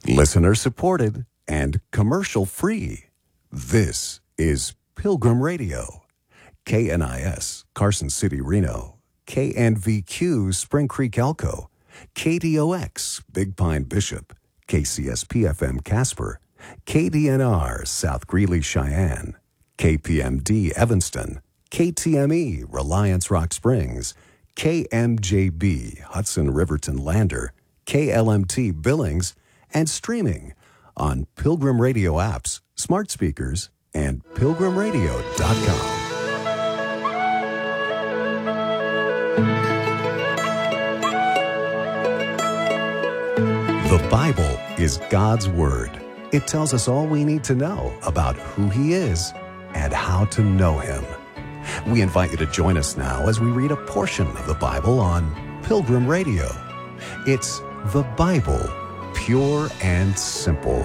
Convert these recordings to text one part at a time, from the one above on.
Listener supported and commercial free. This is Pilgrim Radio. KNIS, Carson City, Reno. KNVQ, Spring Creek, Elko. KDOX, Big Pine, Bishop. KCSP-FM, Casper. KDNR, South Greeley, Cheyenne. KPMD, Evanston. KTME, Reliance, Rock Springs. KMJB, Hudson, Riverton, Lander. KLMT, Billings, and streaming on Pilgrim Radio apps, smart speakers, and pilgrimradio.com. The Bible is God's Word. It tells us all we need to know about who He is and how to know Him. We invite you to join us now as we read a portion of the Bible on Pilgrim Radio. It's the Bible, pure and simple.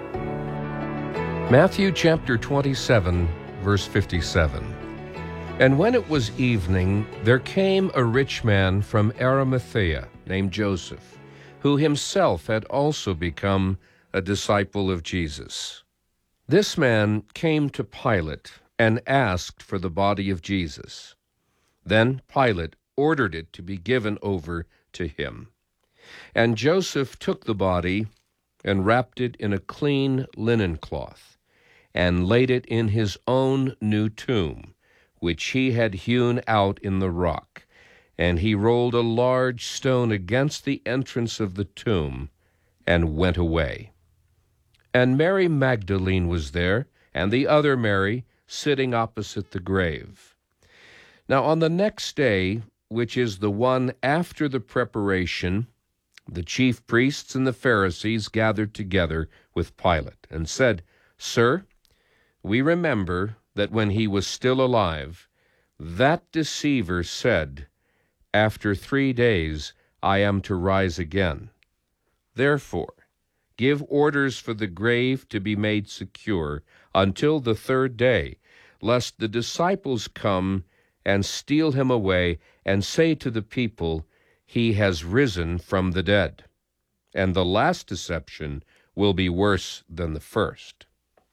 Matthew chapter 27, verse 57. And when it was evening, there came a rich man from Arimathea named Joseph, who himself had also become a disciple of Jesus. This man came to Pilate and asked for the body of Jesus. Then Pilate ordered it to be given over to him. And Joseph took the body and wrapped it in a clean linen cloth, and laid it in his own new tomb, which he had hewn out in the rock. And he rolled a large stone against the entrance of the tomb, and went away. And Mary Magdalene was there, and the other Mary, sitting opposite the grave. Now on the next day, which is the one after the preparation, the chief priests and the Pharisees gathered together with Pilate, and said, Sir, we remember that when he was still alive, that deceiver said, After 3 days I am to rise again. Therefore, give orders for the grave to be made secure until the 3rd day, lest the disciples come and steal him away and say to the people, He has risen from the dead. And the last deception will be worse than the first.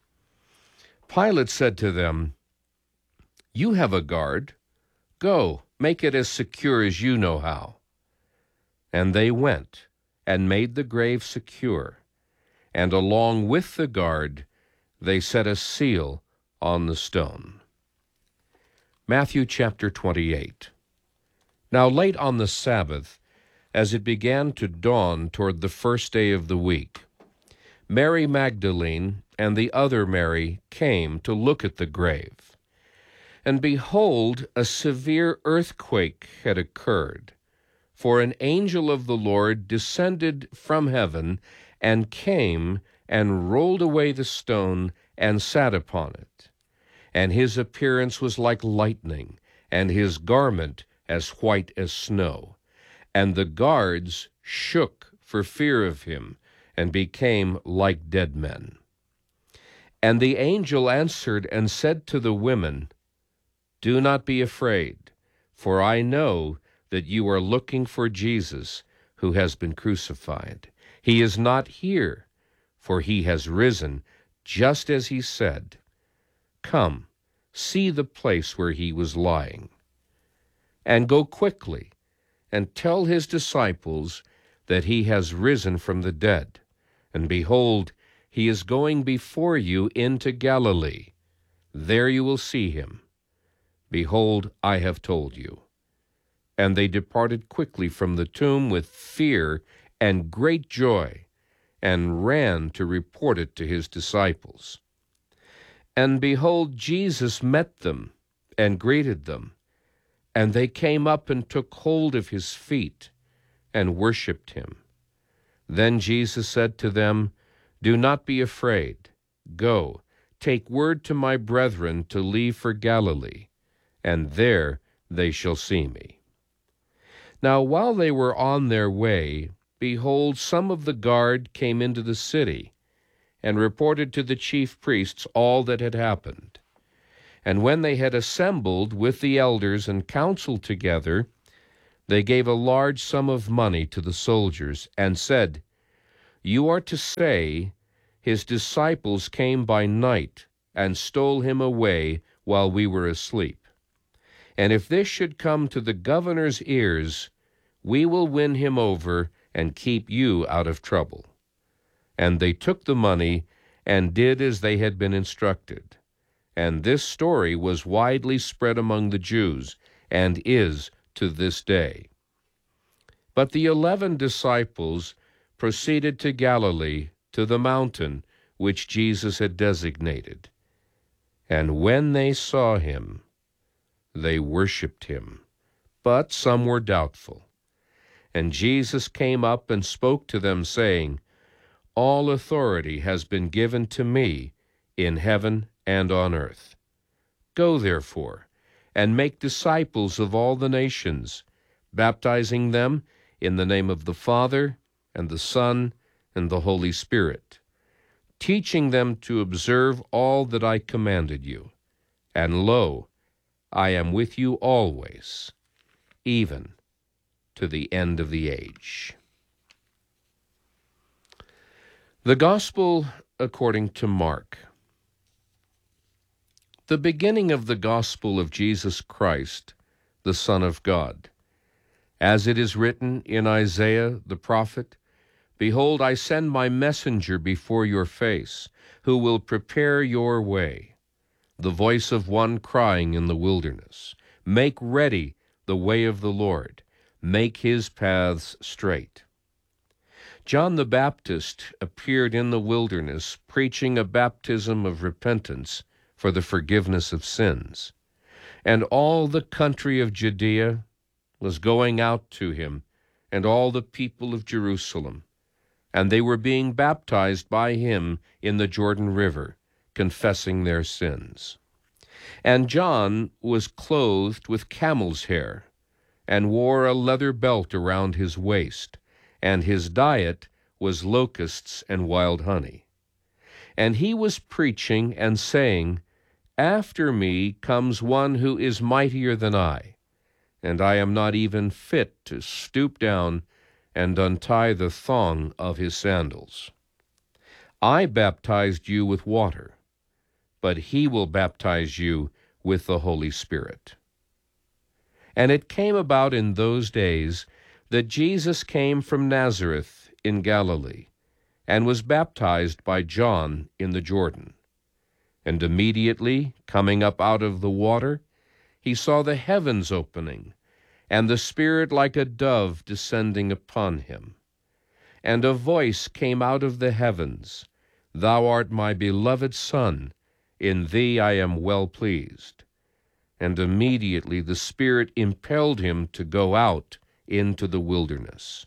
Pilate said to them, You have a guard. Go, make it as secure as you know how. And they went and made the grave secure, and along with the guard they set a seal on the stone. Matthew chapter 28. Now late on the Sabbath, as it began to dawn toward the 1st day of the week, Mary Magdalene and the other Mary came to look at the grave. And behold, a severe earthquake had occurred, for an angel of the Lord descended from heaven and came and rolled away the stone and sat upon it. And his appearance was like lightning, and his garment as white as snow. And the guards shook for fear of him, and became like dead men. And the angel answered and said to the women, Do not be afraid, for I know that you are looking for Jesus, who has been crucified. He is not here, for he has risen, just as he said. Come, see the place where he was lying. And go quickly, and tell his disciples that he has risen from the dead. And behold, he is going before you into Galilee. There you will see him. Behold, I have told you. And they departed quickly from the tomb with fear and great joy, and ran to report it to his disciples. And behold, Jesus met them and greeted them. And they came up and took hold of his feet and worshipped him. Then Jesus said to them, Do not be afraid. Go, take word to my brethren to leave for Galilee, and there they shall see me. Now while they were on their way, behold, some of the guard came into the city, and reported to the chief priests all that had happened. And when they had assembled with the elders and counseled together, they gave a large sum of money to the soldiers, and said, You are to say, His disciples came by night and stole him away while we were asleep. And if this should come to the governor's ears, we will win him over and keep you out of trouble. And they took the money and did as they had been instructed. And this story was widely spread among the Jews, and is to this day. But the 11 disciples proceeded to Galilee, to the mountain which Jesus had designated. And when they saw him, they worshipped him, but some were doubtful. And Jesus came up and spoke to them, saying, All authority has been given to me in heaven and on earth. Go, therefore, and make disciples of all the nations, baptizing them in the name of the Father, and the Son, and the Holy Spirit, teaching them to observe all that I commanded you. And lo, I am with you always, even to the end of the age. The Gospel according to Mark. The beginning of the gospel of Jesus Christ, the Son of God. As it is written in Isaiah the prophet, Behold, I send my messenger before your face, who will prepare your way. The voice of one crying in the wilderness, Make ready the way of the Lord, make his paths straight. John the Baptist appeared in the wilderness, preaching a baptism of repentance for the forgiveness of sins. And all the country of Judea was going out to him, and all the people of Jerusalem. And they were being baptized by him in the Jordan River, confessing their sins. And John was clothed with camel's hair, and wore a leather belt around his waist, and his diet was locusts and wild honey. And he was preaching and saying, After me comes one who is mightier than I, and I am not even fit to stoop down and untie the thong of his sandals. I baptized you with water, but he will baptize you with the Holy Spirit. And it came about in those days that Jesus came from Nazareth in Galilee, and was baptized by John in the Jordan. And immediately, coming up out of the water, he saw the heavens opening, and the Spirit like a dove descending upon him. And a voice came out of the heavens, Thou art my beloved Son, in thee I am well pleased. And immediately the Spirit impelled him to go out into the wilderness.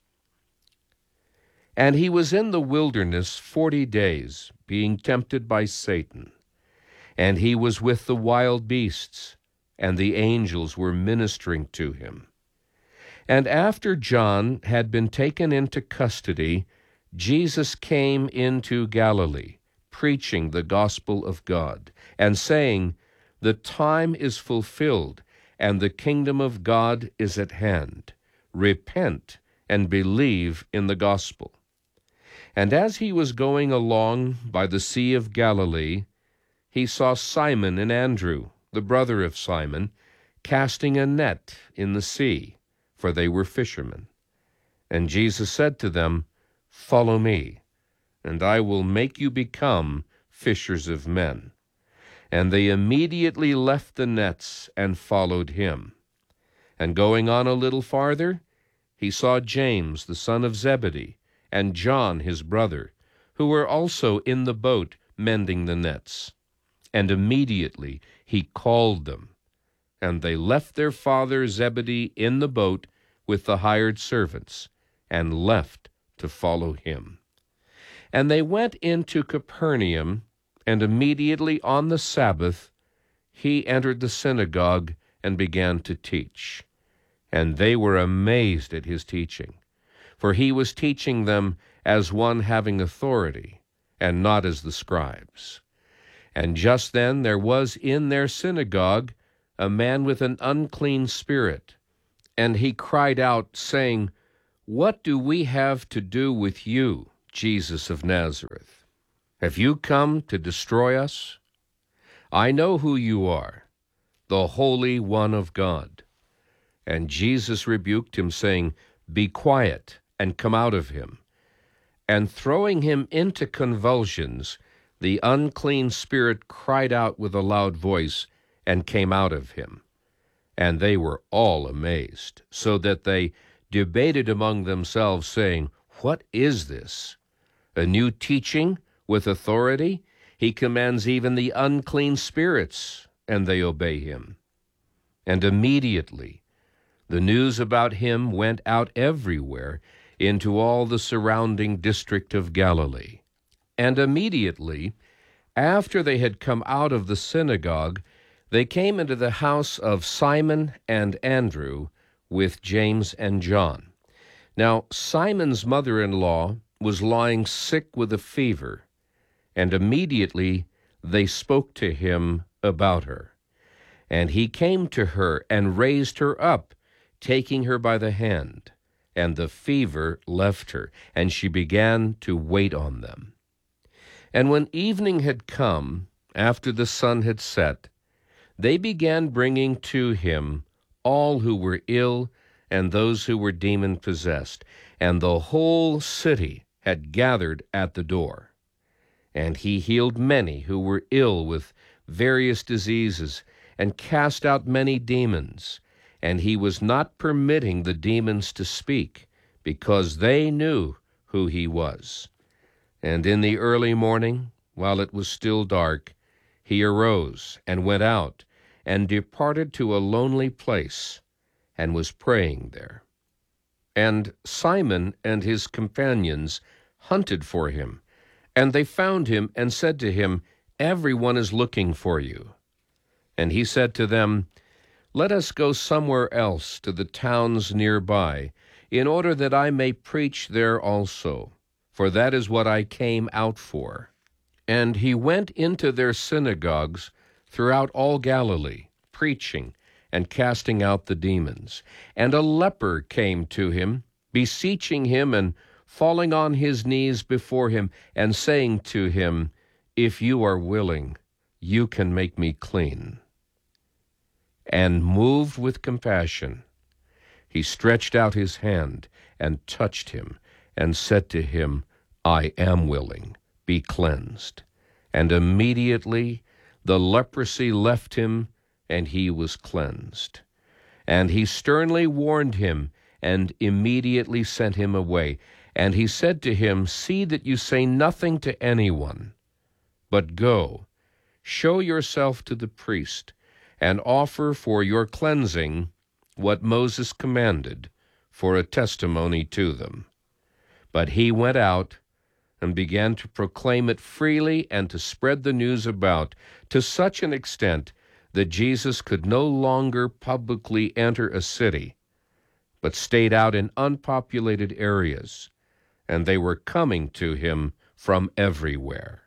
And he was in the wilderness 40 days, being tempted by Satan. And he was with the wild beasts, and the angels were ministering to him. And after John had been taken into custody, Jesus came into Galilee, preaching the gospel of God, and saying, The time is fulfilled, and the kingdom of God is at hand. Repent and believe in the gospel. And as he was going along by the Sea of Galilee, he saw Simon and Andrew, the brother of Simon, casting a net in the sea, for they were fishermen. And Jesus said to them, Follow me, and I will make you become fishers of men. And they immediately left the nets and followed him. And going on a little farther, he saw James the son of Zebedee, and John his brother, who were also in the boat mending the nets. And immediately he called them. And they left their father Zebedee in the boat with the hired servants, and left to follow him. And they went into Capernaum, and immediately on the Sabbath he entered the synagogue and began to teach. And they were amazed at his teaching, for he was teaching them as one having authority, and not as the scribes. And just then there was in their synagogue a man with an unclean spirit, and he cried out, saying, What do we have to do with you, Jesus of Nazareth, have you come to destroy us? I know who you are, the Holy One of God. And Jesus rebuked him, saying, Be quiet, and come out of him. And throwing him into convulsions, the unclean spirit cried out with a loud voice, and came out of him. And they were all amazed, so that they debated among themselves, saying, What is this? A new teaching with authority? He commands even the unclean spirits, and they obey him. And immediately the news about him went out everywhere into all the surrounding district of Galilee. And immediately, after they had come out of the synagogue, they came into the house of Simon and Andrew with James and John. Now Simon's mother-in-law was lying sick with a fever, and immediately they spoke to him about her. And he came to her and raised her up, taking her by the hand, and the fever left her, and she began to wait on them. And when evening had come, after the sun had set, they began bringing to him all who were ill and those who were demon-possessed, and the whole city had gathered at the door. And he healed many who were ill with various diseases, and cast out many demons. And he was not permitting the demons to speak, because they knew who he was. And in the early morning, while it was still dark, he arose and went out, and departed to a lonely place, and was praying there. And Simon and his companions hunted for him, and they found him, and said to him, Everyone is looking for you. And he said to them, Let us go somewhere else to the towns nearby, in order that I may preach there also, for that is what I came out for. And he went into their synagogues throughout all Galilee, preaching and casting out the demons. And a leper came to him, beseeching him and falling on his knees before him, and saying to him, If you are willing, you can make me clean. And moved with compassion, he stretched out his hand and touched him, and said to him, I am willing, be cleansed. And immediately the leprosy left him, and he was cleansed. And he sternly warned him, and immediately sent him away. And he said to him, See that you say nothing to anyone, but go, show yourself to the priest, and offer for your cleansing what Moses commanded, for a testimony to them. But he went out and began to proclaim it freely and to spread the news about, to such an extent that Jesus could no longer publicly enter a city, but stayed out in unpopulated areas, and they were coming to him from everywhere.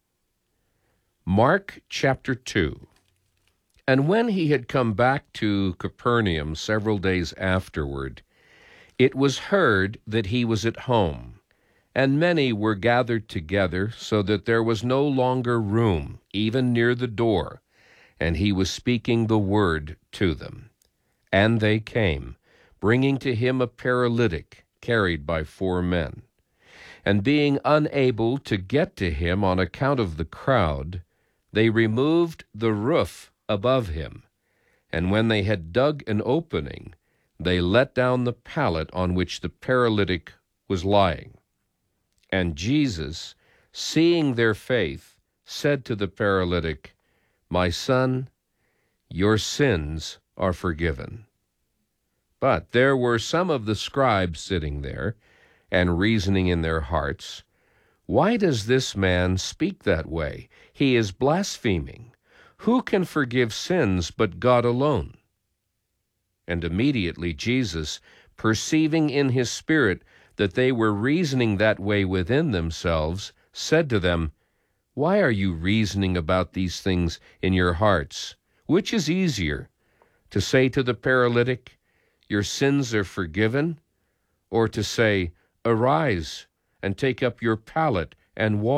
Mark chapter 2. And when he had come back to Capernaum several days afterward, it was heard that he was at home, and many were gathered together, so that there was no longer room, even near the door, and he was speaking the word to them. And they came, bringing to him a paralytic carried by 4 men. And being unable to get to him on account of the crowd, they removed the roof above him, and when they had dug an opening, they let down the pallet on which the paralytic was lying. And Jesus, seeing their faith, said to the paralytic, My son, your sins are forgiven. But there were some of the scribes sitting there, and reasoning in their hearts, Why does this man speak that way? He is blaspheming. Who can forgive sins but God alone? And immediately Jesus, perceiving in his spirit that they were reasoning that way within themselves, said to them, Why are you reasoning about these things in your hearts? Which is easier, to say to the paralytic, Your sins are forgiven, or to say, Arise and take up your pallet and walk.